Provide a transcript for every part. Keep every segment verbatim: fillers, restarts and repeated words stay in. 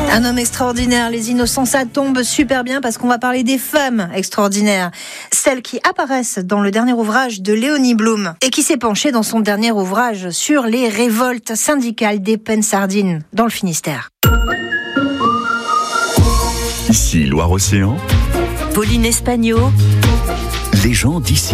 Un homme extraordinaire, les innocents, ça tombe super bien parce qu'on va parler des femmes extraordinaires. Celles qui apparaissent dans le dernier ouvrage de Léonie Blum et qui s'est penchée dans son dernier ouvrage sur les révoltes syndicales des Pennes-Sardines dans le Finistère. Ici Loire-Océan. Pauline Espagno. Les gens d'ici.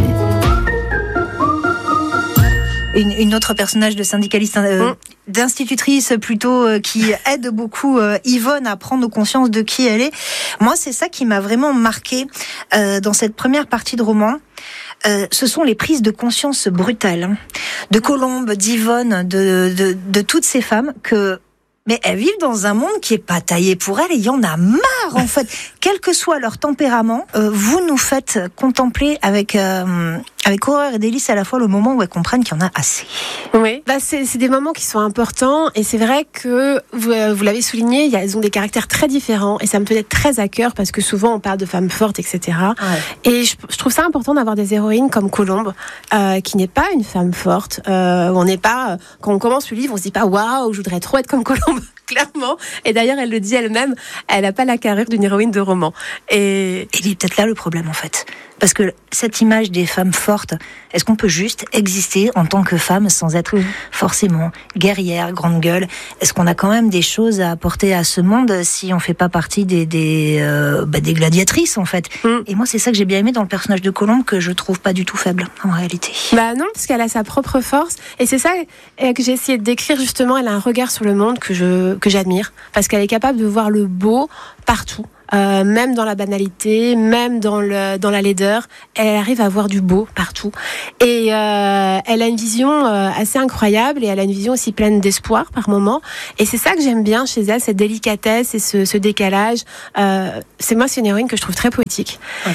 Une, une autre personnage de syndicaliste, euh, mmh. d'institutrice plutôt, euh, qui aide beaucoup euh, Yvonne à prendre conscience de qui elle est. Moi, c'est ça qui m'a vraiment marqué euh, dans cette première partie de roman. Euh, ce sont les prises de conscience brutales hein, de Colombe, d'Yvonne, de, de, de toutes ces femmes que... Mais elles vivent dans un monde qui est pas taillé pour elles et il y en a marre en fait. Quel que soit leur tempérament, euh, vous nous faites contempler avec euh, avec horreur et délice à la fois le moment où elles comprennent qu'il y en a assez. Oui, bah c'est, c'est des moments qui sont importants et c'est vrai que vous, vous l'avez souligné, elles ont des caractères très différents et ça me tenait très à cœur parce que souvent on parle de femmes fortes, et cetera. Ouais. Et je, je trouve ça important d'avoir des héroïnes comme Colombe, euh, qui n'est pas une femme forte. Euh, on n'est pas, quand on commence le livre, on se dit pas waouh, je voudrais trop être comme Colombe. Clairement, et d'ailleurs elle le dit elle-même, elle n'a pas la carrure d'une héroïne de roman. Et, et il est peut-être là le problème en fait, parce que cette image des femmes fortes, est-ce qu'on peut juste exister en tant que femme sans être forcément guerrière, grande gueule? Est-ce qu'on a quand même des choses à apporter à ce monde si on fait pas partie des des, euh, bah, des gladiatrices en fait? Mm. Et moi c'est ça que j'ai bien aimé dans le personnage de Colombe, que je trouve pas du tout faible en réalité. Bah non, parce qu'elle a sa propre force et c'est ça que j'ai essayé de décrire justement. Elle a un regard sur le monde que je que j'admire, parce qu'elle est capable de voir le beau partout. Euh, même dans la banalité, même dans, le, dans la laideur, elle arrive à voir du beau partout. Et euh, elle a une vision euh, assez incroyable et elle a une vision aussi pleine d'espoir par moments. Et c'est ça que j'aime bien chez elle, cette délicatesse et ce, ce décalage. Euh, c'est moi, c'est une héroïne que je trouve très poétique. Ouais.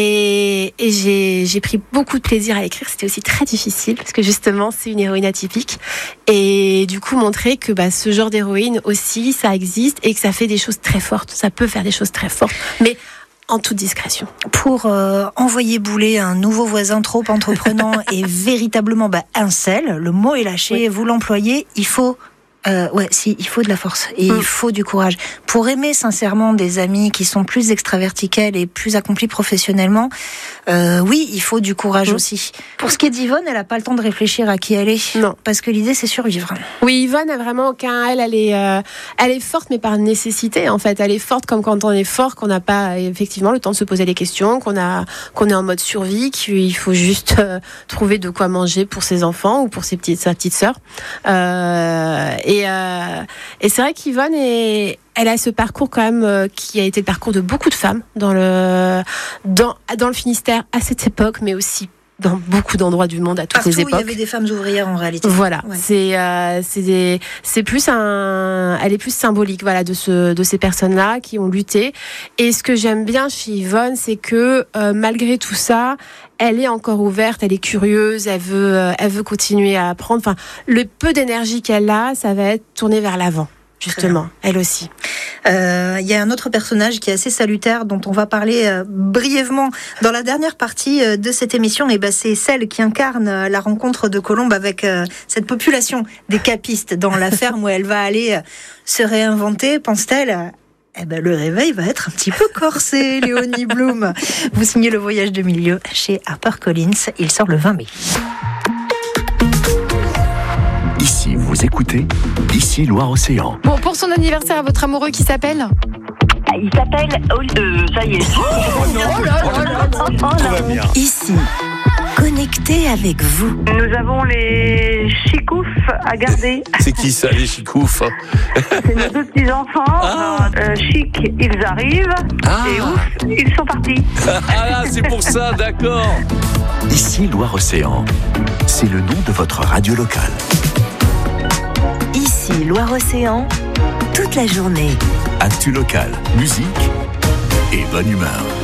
Et, et j'ai, j'ai pris beaucoup de plaisir à écrire. C'était aussi très difficile parce que justement, c'est une héroïne atypique. Et du coup, montrer que bah, ce genre d'héroïne aussi, ça existe et que ça fait des choses très fortes. Ça peut faire des choses très forte, mais en toute discrétion. Pour euh, envoyer bouler un nouveau voisin trop entreprenant et véritablement bah, incel, le mot est lâché, oui. Vous l'employez, il faut... Euh, ouais, si, il faut de la force et mmh. il faut du courage. Pour aimer sincèrement des amis qui sont plus extravertis qu'elle et plus accomplis professionnellement, euh, oui, il faut du courage mmh. aussi. Pour ce qui est d'Yvonne, elle n'a pas le temps de réfléchir à qui elle est. Non. Parce que l'idée, c'est survivre. Oui, Yvonne n'a vraiment aucun... Elle, elle est, euh, elle est forte, mais par nécessité, en fait. Elle est forte comme quand on est fort, qu'on n'a pas effectivement le temps de se poser des questions, qu'on, a, qu'on est en mode survie, qu'il faut juste euh, trouver de quoi manger pour ses enfants ou pour ses petites, sa petite sœur. Euh, et Et, euh, et c'est vrai qu'Yvonne est, elle a ce parcours quand même euh, qui a été le parcours de beaucoup de femmes dans le dans dans le Finistère à cette époque, mais aussi dans beaucoup d'endroits du monde à toutes Partout les époques. Partout où il y avait des femmes ouvrières en réalité. Voilà, ouais. c'est euh, c'est des, c'est plus un, elle est plus symbolique, voilà, de ce de ces personnes-là qui ont lutté. Et ce que j'aime bien chez Yvonne, c'est que euh, malgré tout ça, elle est encore ouverte, elle est curieuse, elle veut euh, elle veut continuer à apprendre. Enfin, le peu d'énergie qu'elle a, ça va être tourné vers l'avant. Justement, elle aussi. Il euh, y a un autre personnage qui est assez salutaire, dont on va parler euh, brièvement dans la dernière partie euh, de cette émission. Et ben, c'est celle qui incarne euh, la rencontre de Colombe avec euh, cette population des capistes dans la ferme où elle va aller euh, se réinventer, pense-t-elle. Eh ben, le réveil va être un petit peu corsé, Léonie Blum. Vous signez Le Voyage de milieu chez HarperCollins. Il sort le vingt mai. Ici, vous écoutez Ici Loire-Océan. Bon, pour son anniversaire, à votre amoureux qui s'appelle Il s'appelle... Oh, euh, ça y est. Oh non, oh là là là, tout va bien. Ici, connecté avec vous. Nous avons les chicoufs à garder. C'est qui ça, les chicoufs? C'est nos deux petits-enfants. Ah. Euh, chic, ils arrivent. Ah. Et ouf, ils sont partis. Ah là, c'est pour ça, d'accord. Ici Loire-Océan, c'est le nom de votre radio locale. Ici Loire-Océan, toute la journée. Actu locale, musique et bonne humeur.